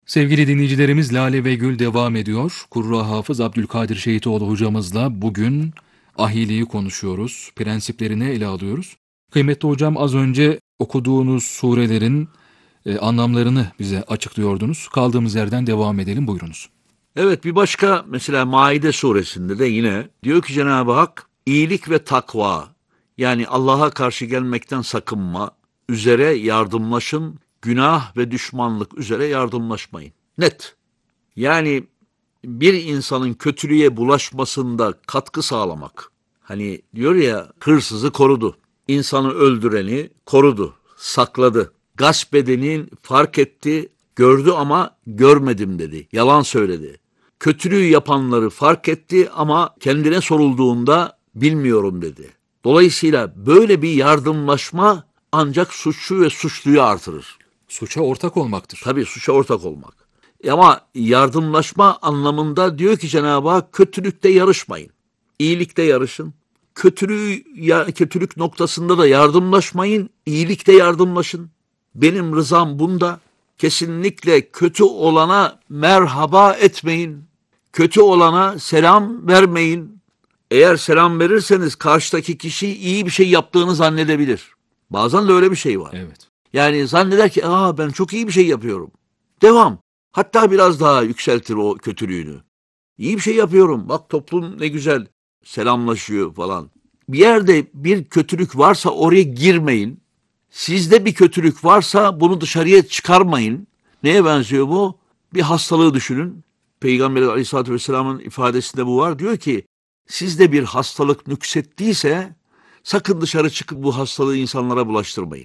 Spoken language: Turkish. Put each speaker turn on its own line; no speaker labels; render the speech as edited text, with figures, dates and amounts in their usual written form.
Sevgili dinleyicilerimiz, Lale ve Gül devam ediyor. Kurra Hafız Abdülkadir Şehitoğlu hocamızla bugün ahiliği konuşuyoruz. Prensiplerini ele alıyoruz. Kıymetli hocam, az önce okuduğunuz surelerin anlamlarını bize açıklıyordunuz. Kaldığımız yerden devam edelim, buyurunuz.
Evet, bir başka mesela Maide suresinde de yine diyor ki Cenab-ı Hak iyilik ve takva, yani Allah'a karşı gelmekten sakınma üzere yardımlaşın, günah ve düşmanlık üzere yardımlaşmayın. Net. Yani bir insanın kötülüğe bulaşmasında katkı sağlamak. Hani diyor ya, hırsızı korudu, insanı öldüreni korudu, sakladı. Gasp edenin fark etti, gördü ama görmedim dedi, yalan söyledi. Kötülüğü yapanları fark etti ama kendine sorulduğunda bilmiyorum dedi. Dolayısıyla böyle bir yardımlaşma ancak suçlu ve suçluyu artırır.
Suça ortak olmaktır.
Tabii suça ortak olmak. Ama yardımlaşma anlamında diyor ki Cenab-ı Hak, kötülükte yarışmayın. İyilikte yarışın. Kötülük noktasında da yardımlaşmayın, iyilikte yardımlaşın. Benim rızam bunda. Kesinlikle kötü olana merhaba etmeyin. Kötü olana selam vermeyin. Eğer selam verirseniz karşıdaki kişi iyi bir şey yaptığını zannedebilir. Bazen de öyle bir şey var.
Evet.
Yani zanneder ki ben çok iyi bir şey yapıyorum. Devam. Hatta biraz daha yükseltir o kötülüğünü. İyi bir şey yapıyorum. Bak toplum ne güzel selamlaşıyor falan. Bir yerde bir kötülük varsa oraya girmeyin. Sizde bir kötülük varsa bunu dışarıya çıkarmayın. Neye benziyor bu? Bir hastalığı düşünün. Peygamber Aleyhisselatü Vesselam'ın ifadesinde bu var. Diyor ki sizde bir hastalık nüksettiyse sakın dışarı çıkıp bu hastalığı insanlara bulaştırmayın.